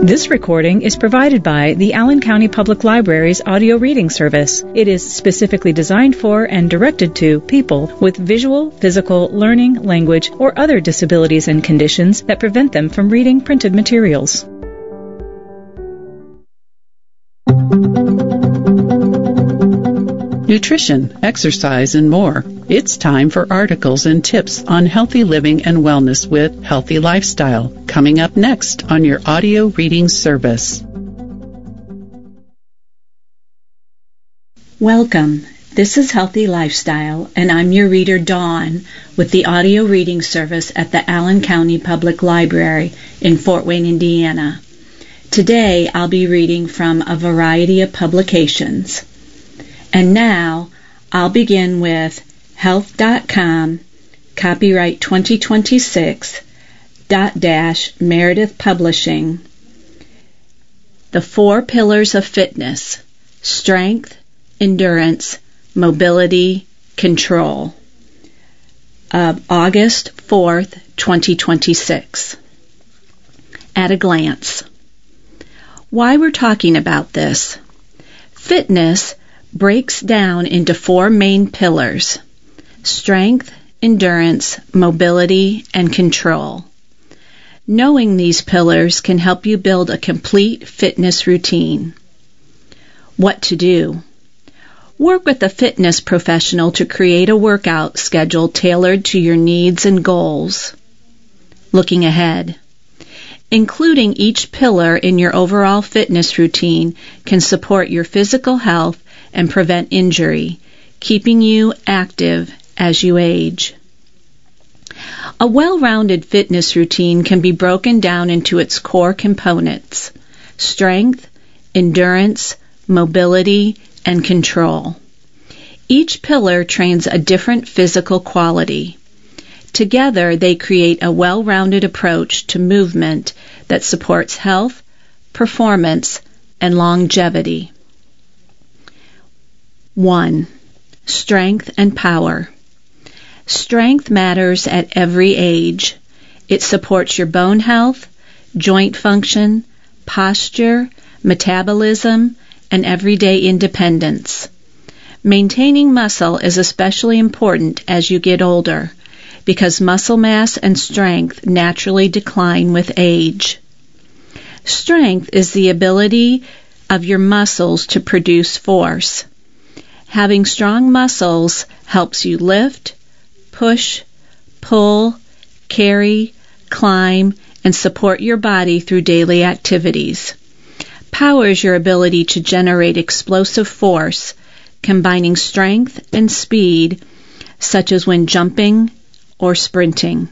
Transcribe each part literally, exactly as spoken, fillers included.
This recording is provided by the Allen County Public Library's audio reading service. It is specifically designed for and directed to people with visual, physical, learning, language, or other disabilities and conditions that prevent them from reading printed materials. Nutrition, exercise, and more. It's time for articles and tips on healthy living and wellness with Healthy Lifestyle, coming up next on your audio reading service. Welcome. This is Healthy Lifestyle, and I'm your reader, Dawn, with the audio reading service at the Allen County Public Library in Fort Wayne, Indiana. Today, I'll be reading from a variety of publications. And now, I'll begin with health dot com, copyright twenty twenty-six, dot dash Meredith Publishing. The Four Pillars of Fitness: Strength, Endurance, Mobility, Control. Of August fourth, twenty twenty-six. At a glance. Why we're talking about this. Fitness breaks down into four main pillars: strength, endurance, mobility, and control. Knowing these pillars can help you build a complete fitness routine. What to do? Work with a fitness professional to create a workout schedule tailored to your needs and goals. Looking ahead. Including each pillar in your overall fitness routine can support your physical health and prevent injury, keeping you active as you age. A well-rounded fitness routine can be broken down into its core components: strength, endurance, mobility, and control. Each pillar trains a different physical quality. Together, they create a well-rounded approach to movement that supports health, performance, and longevity. one. Strength and power. Strength matters at every age. It supports your bone health, joint function, posture, metabolism, and everyday independence. Maintaining muscle is especially important as you get older, because muscle mass and strength naturally decline with age. Strength is the ability of your muscles to produce force. Having strong muscles helps you lift, push, pull, carry, climb, and support your body through daily activities. Power is your ability to generate explosive force, combining strength and speed, such as when jumping or sprinting.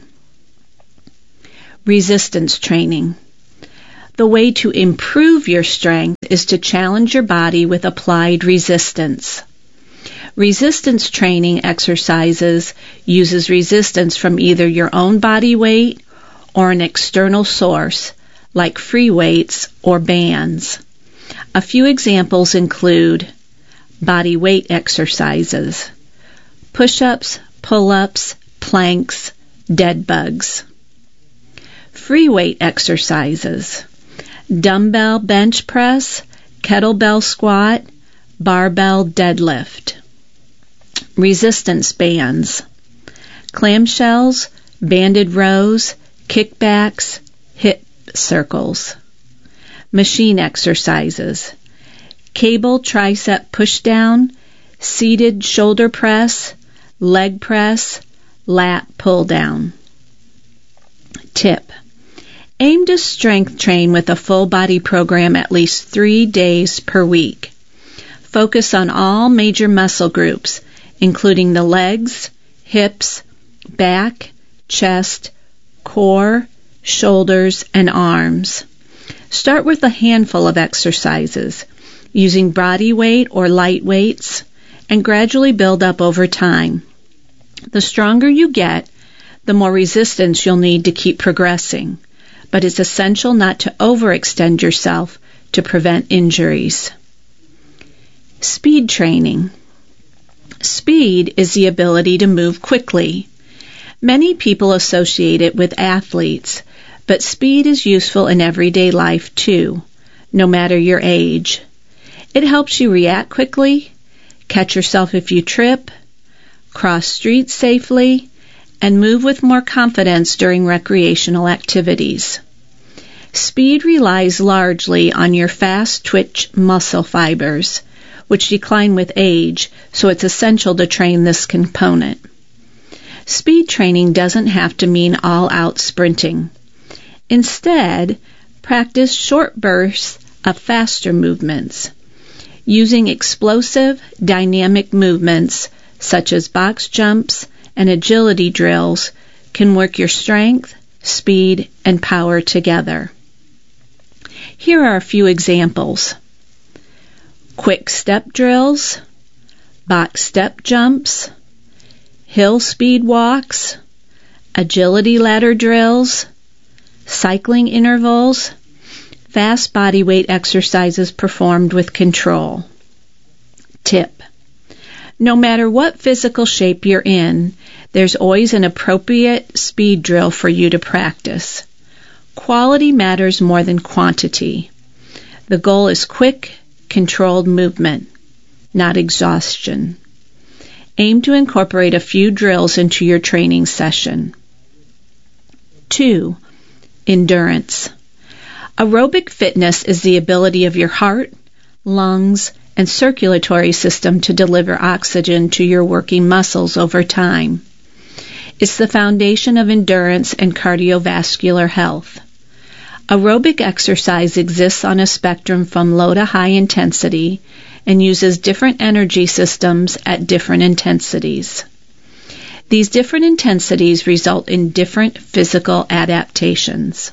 Resistance training. The way to improve your strength is to challenge your body with applied resistance. Resistance training exercises uses resistance from either your own body weight or an external source, like free weights or bands. A few examples include body weight exercises, push-ups, pull-ups, planks, dead bugs. Free weight exercises, dumbbell bench press, kettlebell squat, barbell deadlift. Resistance bands, clamshells, banded rows, kickbacks, hip circles. Machine exercises, cable tricep pushdown, seated shoulder press, leg press, lat pull down. Tip: aim to strength train with a full body program at least three days per week. Focus on all major muscle groups, including the legs, hips, back, chest, core, shoulders, and arms. Start with a handful of exercises, using body weight or light weights, and gradually build up over time. The stronger you get, the more resistance you'll need to keep progressing, but it's essential not to overextend yourself to prevent injuries. Speed training. Speed is the ability to move quickly. Many people associate it with athletes, But speed is useful in everyday life too, no matter your age. It helps you react quickly, catch yourself if you trip, cross streets safely, and move with more confidence during recreational activities. Speed relies largely on your fast-twitch muscle fibers, which decline with age, so it's essential to train this component. Speed training doesn't have to mean all-out sprinting. Instead, practice short bursts of faster movements. Using explosive, dynamic movements, such as box jumps and agility drills, can work your strength, speed, and power together. Here are a few examples. Quick step drills, box step jumps, hill speed walks, agility ladder drills, cycling intervals, fast body weight exercises performed with control. Tip: no matter what physical shape you're in, there's always an appropriate speed drill for you to practice. Quality matters more than quantity. The goal is quick, controlled movement, not exhaustion. Aim to incorporate a few drills into your training session. Two, endurance. Aerobic fitness is the ability of your heart, lungs, and circulatory system to deliver oxygen to your working muscles over time. It's the foundation of endurance and cardiovascular health. Aerobic exercise exists on a spectrum from low to high intensity and uses different energy systems at different intensities. These different intensities result in different physical adaptations.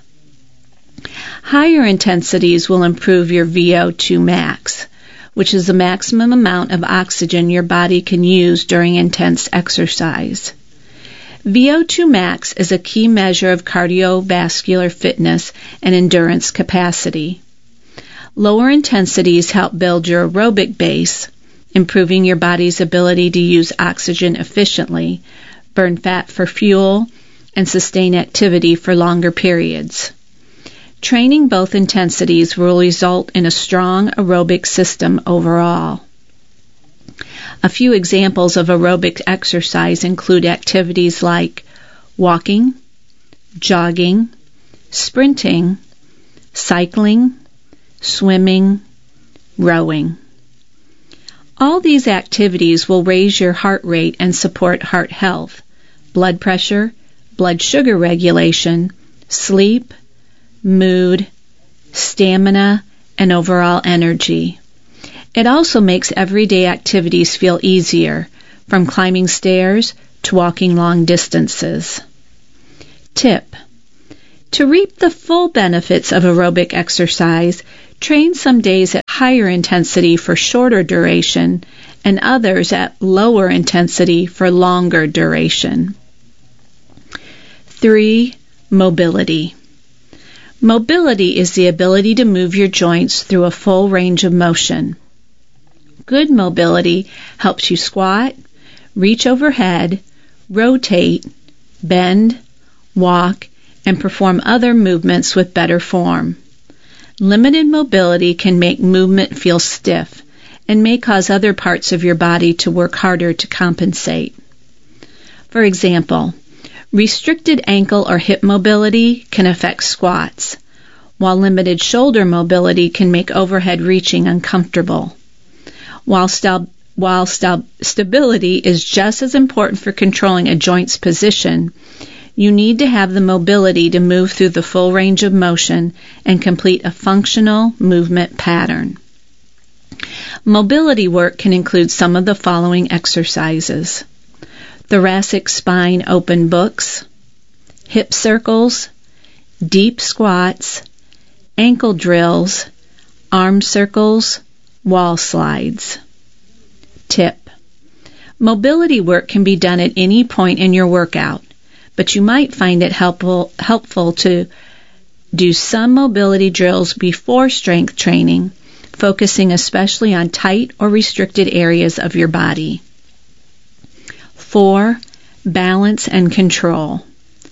Higher intensities will improve your V O two max, which is the maximum amount of oxygen your body can use during intense exercise. V O two max is a key measure of cardiovascular fitness and endurance capacity. Lower intensities help build your aerobic base, improving your body's ability to use oxygen efficiently, burn fat for fuel, and sustain activity for longer periods. Training both intensities will result in a strong aerobic system overall. A few examples of aerobic exercise include activities like walking, jogging, sprinting, cycling, swimming, rowing. All these activities will raise your heart rate and support heart health, blood pressure, blood sugar regulation, sleep, mood, stamina, and overall energy. It also makes everyday activities feel easier, from climbing stairs to walking long distances. Tip: to reap the full benefits of aerobic exercise, train some days at higher intensity for shorter duration and others at lower intensity for longer duration. Three, mobility. Mobility is the ability to move your joints through a full range of motion. Good mobility helps you squat, reach overhead, rotate, bend, walk, and perform other movements with better form. Limited mobility can make movement feel stiff and may cause other parts of your body to work harder to compensate. For example, restricted ankle or hip mobility can affect squats, while limited shoulder mobility can make overhead reaching uncomfortable. While, st- while st- stability is just as important for controlling a joint's position, you need to have the mobility to move through the full range of motion and complete a functional movement pattern. Mobility work can include some of the following exercises: thoracic spine open books, hip circles, deep squats, ankle drills, arm circles, wall slides. Tip: mobility work can be done at any point in your workout, but you might find it helpful, helpful to do some mobility drills before strength training, focusing especially on tight or restricted areas of your body. Four, balance and control.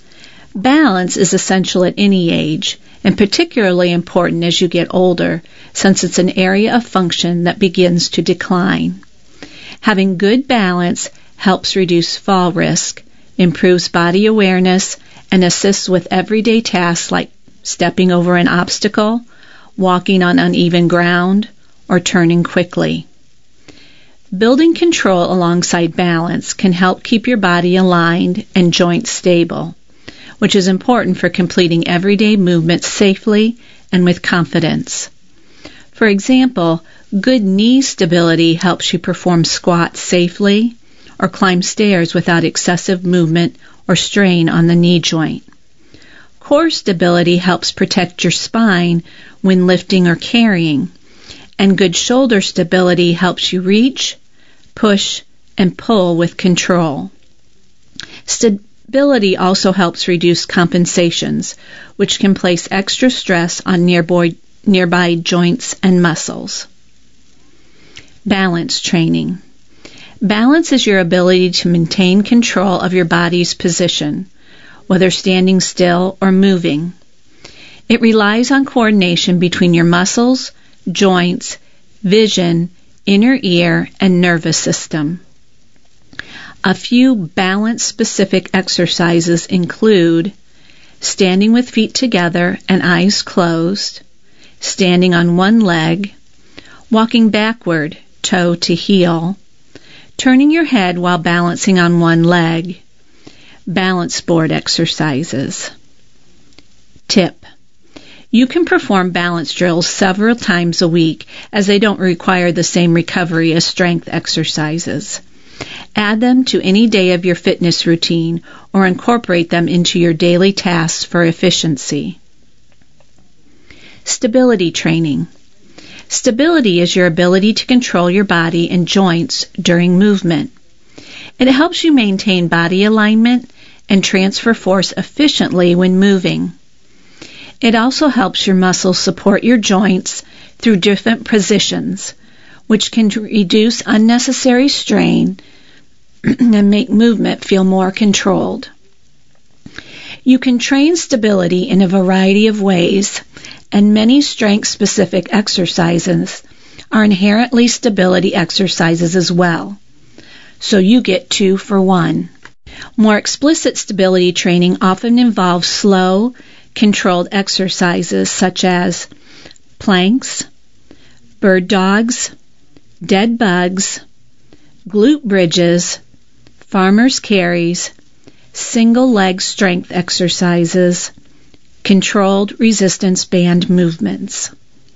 Balance is essential at any age, and particularly important as you get older, since it's an area of function that begins to decline. Having good balance helps reduce fall risk, improves body awareness, and assists with everyday tasks like stepping over an obstacle, walking on uneven ground, or turning quickly. Building control alongside balance can help keep your body aligned and joints stable, which is important for completing everyday movements safely and with confidence. For example, good knee stability helps you perform squats safely or climb stairs without excessive movement or strain on the knee joint. Core stability helps protect your spine when lifting or carrying, and good shoulder stability helps you reach, push, and pull with control. Stability also helps reduce compensations, which can place extra stress on nearby, nearby joints and muscles. Balance training. Balance is your ability to maintain control of your body's position, whether standing still or moving. It relies on coordination between your muscles, joints, vision, inner ear, and nervous system. A few balance-specific exercises include standing with feet together and eyes closed, standing on one leg, walking backward, toe to heel, turning your head while balancing on one leg, balance board exercises. Tip: you can perform balance drills several times a week as they don't require the same recovery as strength exercises. Add them to any day of your fitness routine or incorporate them into your daily tasks for efficiency. Stability training. Stability is your ability to control your body and joints during movement. It helps you maintain body alignment and transfer force efficiently when moving. It also helps your muscles support your joints through different positions, which can reduce unnecessary strain and make movement feel more controlled. You can train stability in a variety of ways, and many strength-specific exercises are inherently stability exercises as well. So you get two for one. More explicit stability training often involves slow, controlled exercises such as planks, bird dogs, dead bugs, glute bridges, farmer's carries, single leg strength exercises, controlled resistance band movements.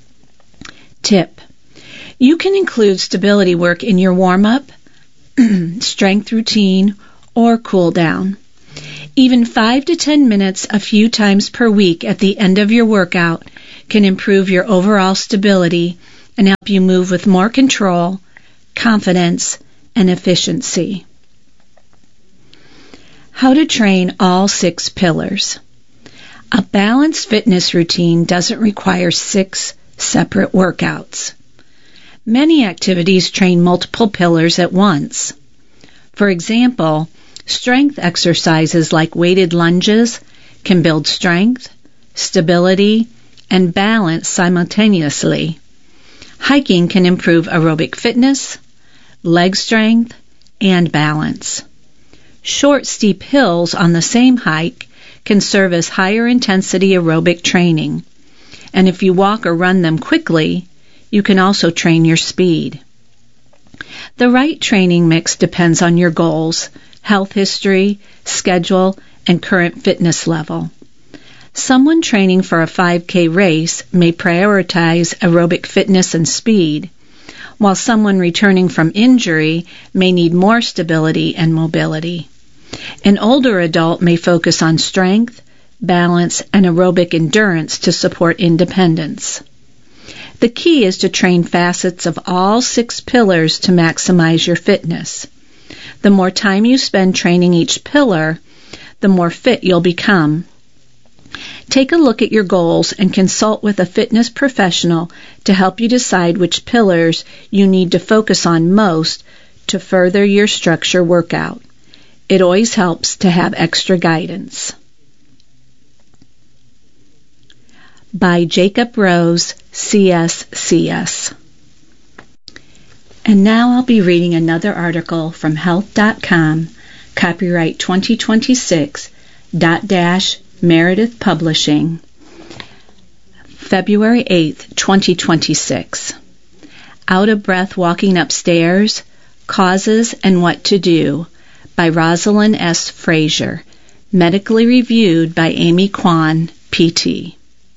Tip: you can include stability work in your warm-up, strength routine, or cool down. Even five to ten minutes a few times per week at the end of your workout can improve your overall stability and help you move with more control, confidence, and efficiency. How to train all six pillars. A balanced fitness routine doesn't require six separate workouts. Many activities train multiple pillars at once. For example, strength exercises like weighted lunges can build strength, stability, and balance simultaneously. Hiking can improve aerobic fitness, leg strength, and balance. Short, steep hills on the same hike can serve as higher intensity aerobic training, and if you walk or run them quickly, you can also train your speed. The right training mix depends on your goals, health history, schedule, and current fitness level. Someone training for a five K race may prioritize aerobic fitness and speed, while someone returning from injury may need more stability and mobility. An older adult may focus on strength, balance, and aerobic endurance to support independence. The key is to train facets of all six pillars to maximize your fitness. The more time you spend training each pillar, the more fit you'll become. Take a look at your goals and consult with a fitness professional to help you decide which pillars you need to focus on most to further your structure workout. It always helps to have extra guidance. by Jacob Rose, C S C S. And now I'll be reading another article from health dot com, copyright twenty twenty-six, dot dash Meredith Publishing, February eighth, twenty twenty-six. Out of Breath Walking Upstairs, Causes and What to Do, by Rosalind S. Frazier, medically reviewed by Amy Kwan, P T.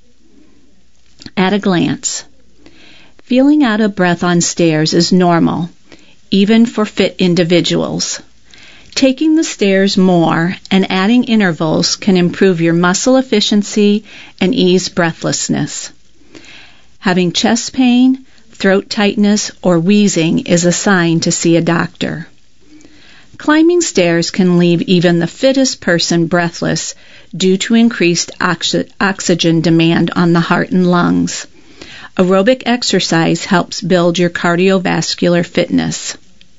At a glance, feeling out of breath on stairs is normal, even for fit individuals. Taking the stairs more and adding intervals can improve your muscle efficiency and ease breathlessness. Having chest pain, throat tightness, or wheezing is a sign to see a doctor. Climbing stairs can leave even the fittest person breathless due to increased oxy- oxygen demand on the heart and lungs. Aerobic exercise helps build your cardiovascular fitness.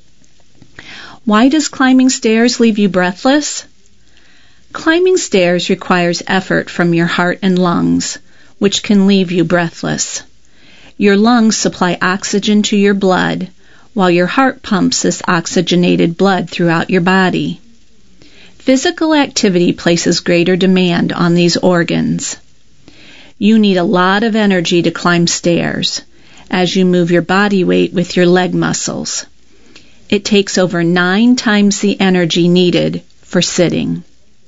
Why does climbing stairs leave you breathless? Climbing stairs requires effort from your heart and lungs, which can leave you breathless. Your lungs supply oxygen to your blood, while your heart pumps this oxygenated blood throughout your body. Physical activity places greater demand on these organs. You need a lot of energy to climb stairs, as you move your body weight with your leg muscles. It takes over nine times the energy needed for sitting.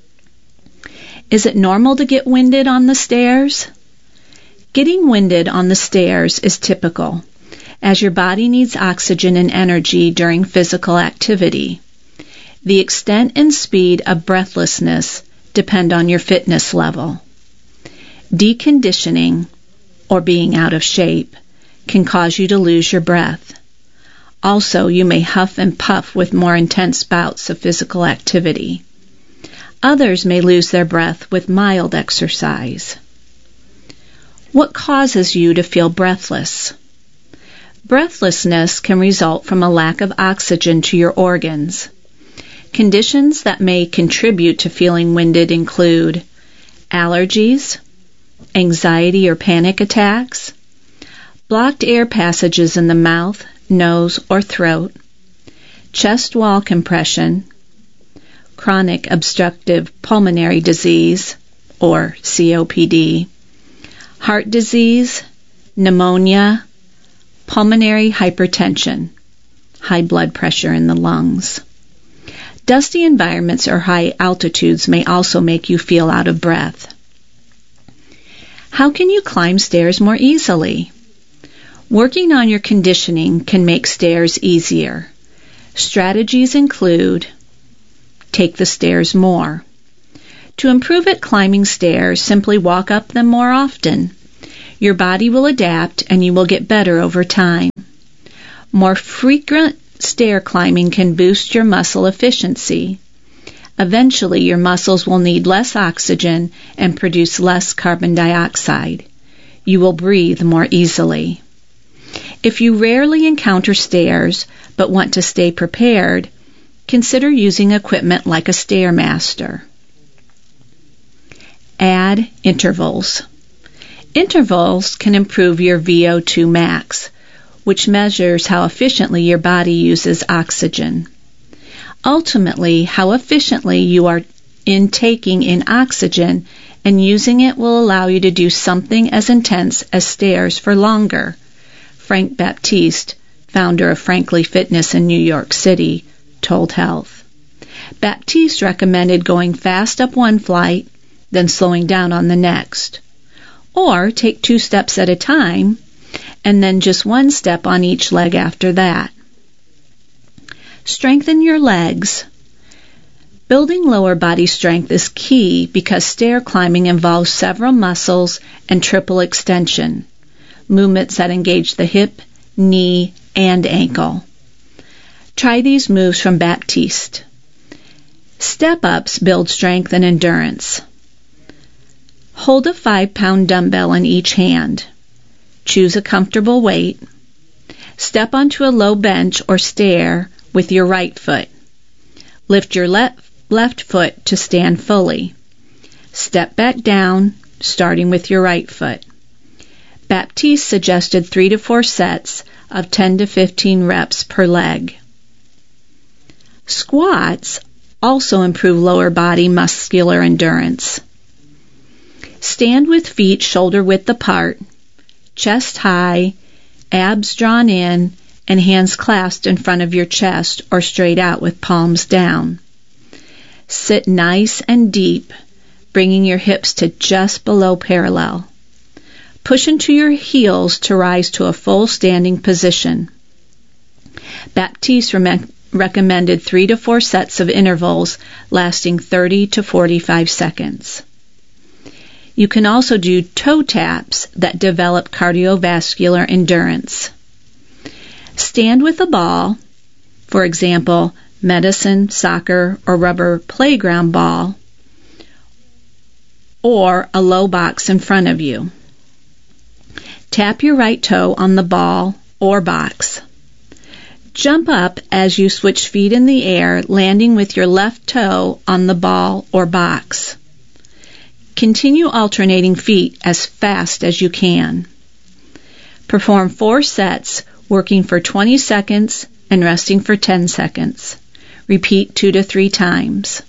Is it normal to get winded on the stairs? Getting winded on the stairs is typical, as your body needs oxygen and energy during physical activity. The extent and speed of breathlessness depend on your fitness level. Deconditioning, or being out of shape, can cause you to lose your breath. Also, you may huff and puff with more intense bouts of physical activity. Others may lose their breath with mild exercise. What causes you to feel breathless? Breathlessness can result from a lack of oxygen to your organs. Conditions that may contribute to feeling winded include allergies, anxiety or panic attacks, blocked air passages in the mouth, nose, or throat, chest wall compression, chronic obstructive pulmonary disease, or C O P D, heart disease, pneumonia, pulmonary hypertension, high blood pressure in the lungs. Dusty environments or high altitudes may also make you feel out of breath. How can you climb stairs more easily? Working on your conditioning can make stairs easier. Strategies include: take the stairs more. To improve at climbing stairs, simply walk up them more often. Your body will adapt and you will get better over time. More frequent stair climbing can boost your muscle efficiency. Eventually, your muscles will need less oxygen and produce less carbon dioxide. You will breathe more easily. If you rarely encounter stairs but want to stay prepared, consider using equipment like a Stairmaster. Add intervals. Intervals can improve your V O two max, which measures how efficiently your body uses oxygen. Ultimately, how efficiently you are intaking in oxygen and using it will allow you to do something as intense as stairs for longer. Frank Baptiste, founder of Frankly Fitness in New York City, told Health. Baptiste recommended going fast up one flight, then slowing down on the next. Or take two steps at a time, and then just one step on each leg after that. Strengthen your legs. Building lower body strength is key because stair climbing involves several muscles and triple extension, movements that engage the hip, knee, and ankle. Try these moves from Baptiste. Step-ups build strength and endurance. Hold a five-pound dumbbell in each hand. Choose a comfortable weight. Step onto a low bench or stair with your right foot. Lift your left, left foot to stand fully. Step back down, starting with your right foot. Baptiste suggested three to four sets of ten to fifteen reps per leg. Squats also improve lower body muscular endurance. Stand with feet shoulder width apart, chest high, abs drawn in, and hands clasped in front of your chest or straight out with palms down. Sit nice and deep, bringing your hips to just below parallel. Push into your heels to rise to a full standing position. Baptiste re- recommended three to four sets of intervals lasting thirty to forty-five seconds. You can also do toe taps that develop cardiovascular endurance. Stand with a ball, for example, medicine, soccer, or rubber playground ball, or a low box in front of you. Tap your right toe on the ball or box. Jump up as you switch feet in the air, landing with your left toe on the ball or box. Continue alternating feet as fast as you can. Perform four sets, working for twenty seconds and resting for ten seconds. Repeat two to three times.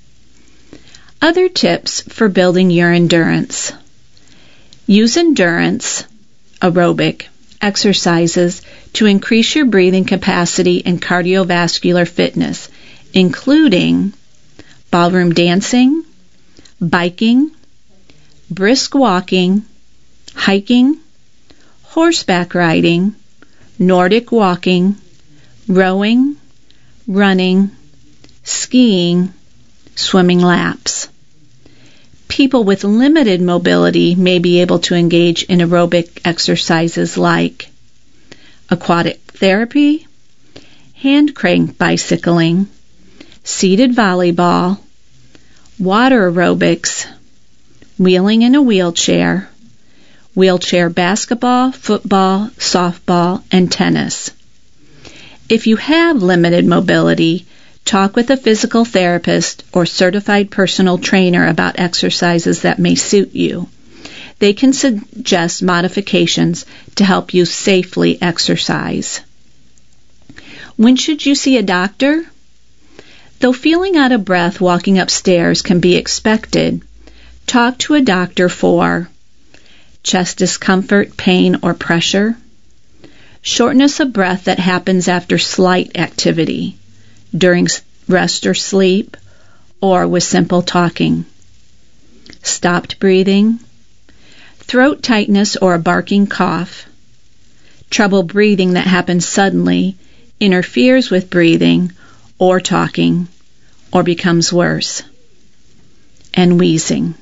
Other tips for building your endurance. Use endurance, aerobic, exercises to increase your breathing capacity and cardiovascular fitness, including ballroom dancing, biking, brisk walking, hiking, horseback riding, Nordic walking, rowing, running, skiing, swimming laps. People with limited mobility may be able to engage in aerobic exercises like aquatic therapy, hand crank bicycling, seated volleyball, water aerobics, wheeling in a wheelchair, wheelchair basketball, football, softball, and tennis. If you have limited mobility, talk with a physical therapist or certified personal trainer about exercises that may suit you. They can suggest modifications to help you safely exercise. When should you see a doctor? Though feeling out of breath walking upstairs can be expected, talk to a doctor for chest discomfort, pain, or pressure, shortness of breath that happens after slight activity, during rest or sleep, or with simple talking, stopped breathing, throat tightness or a barking cough, trouble breathing that happens suddenly, interferes with breathing or talking, or becomes worse, and wheezing.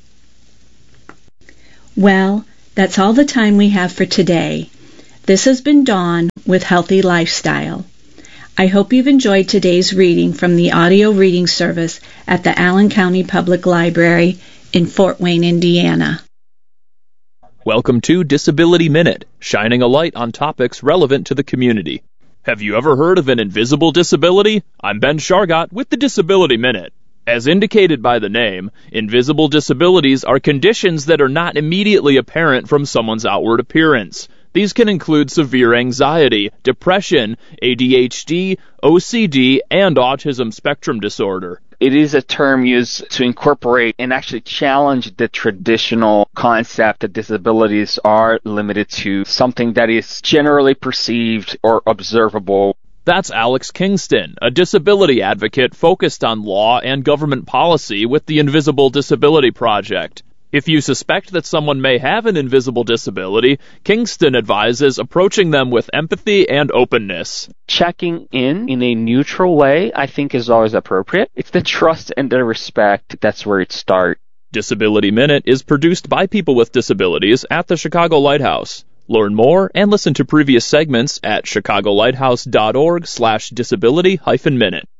Well, that's all the time we have for today. This has been Dawn with Healthy Lifestyle. I hope you've enjoyed today's reading from the audio reading service at the Allen County Public Library in Fort Wayne, Indiana. Welcome to Disability Minute, shining a light on topics relevant to the community. Have you ever heard of an invisible disability? I'm Ben Shargott with the Disability Minute. As indicated by the name, invisible disabilities are conditions that are not immediately apparent from someone's outward appearance. These can include severe anxiety, depression, A D H D, O C D, and autism spectrum disorder. It is a term used to incorporate and actually challenge the traditional concept that disabilities are limited to something that is generally perceived or observable. That's Alex Kingston, a disability advocate focused on law and government policy with the Invisible Disability Project. If you suspect that someone may have an invisible disability, Kingston advises approaching them with empathy and openness. Checking in in a neutral way, I think, is always appropriate. It's the trust and the respect that's where it starts. Disability Minute is produced by people with disabilities at the Chicago Lighthouse. Learn more and listen to previous segments at chicago lighthouse dot org slash disability hyphen minute.